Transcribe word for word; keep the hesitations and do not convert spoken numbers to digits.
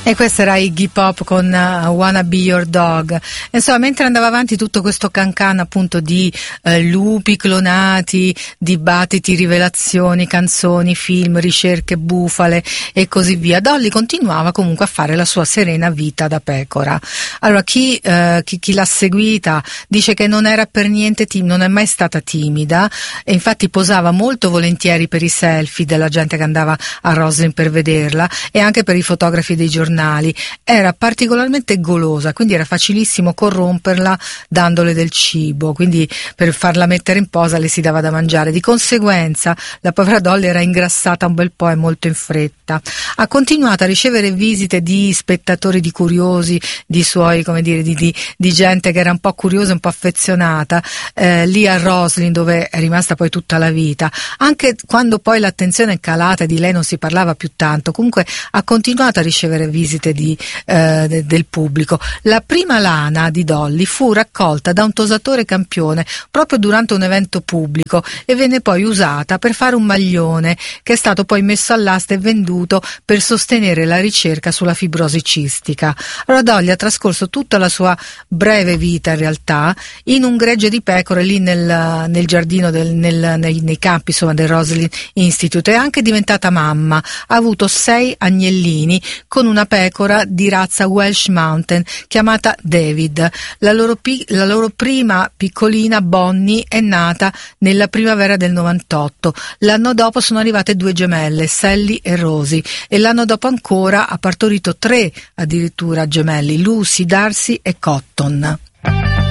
E questo era Iggy Pop con uh, Wanna Be Your Dog. Insomma, mentre andava avanti tutto questo cancan appunto di uh, lupi clonati, dibattiti, rivelazioni, canzoni, film, ricerche, bufale e così via, Dolly continuava comunque a fare la sua serena vita da pecora. Allora, chi, uh, chi, chi l'ha seguita dice che non era per niente timida, non è mai stata timida, e infatti posava molto volentieri per i selfie della gente che andava a Roslyn per vederla e anche per i fotografi dei giornali. Era particolarmente golosa, quindi era facilissimo corromperla dandole del cibo, quindi per farla mettere in posa le si dava da mangiare. Di conseguenza la povera Dolly era ingrassata un bel po' e molto in fretta. Ha continuato a ricevere visite di spettatori, di curiosi, di suoi, come dire, di, di, di gente che era un po' curiosa, un po' affezionata, eh, lì a Roslyn, dove è rimasta poi tutta la vita. Anche quando poi l'attenzione è calata e di lei non si parlava più tanto, comunque ha continuato a ricevere visite Di, eh, de, del pubblico. La prima lana di Dolly fu raccolta da un tosatore campione proprio durante un evento pubblico e venne poi usata per fare un maglione che è stato poi messo all'asta e venduto per sostenere la ricerca sulla fibrosi cistica. Allora Dolly ha trascorso tutta la sua breve vita in realtà in un gregge di pecore lì nel, nel giardino del, nel, nei, nei campi insomma del Roslyn Institute. È anche diventata mamma, ha avuto sei agnellini con una pecora di razza Welsh Mountain chiamata David. La loro, pi- la loro prima piccolina Bonnie è nata nella primavera del novantotto. L'anno dopo sono arrivate due gemelle, Sally e Rosie, e l'anno dopo ancora ha partorito tre addirittura gemelli, Lucy, Darcy e Cotton.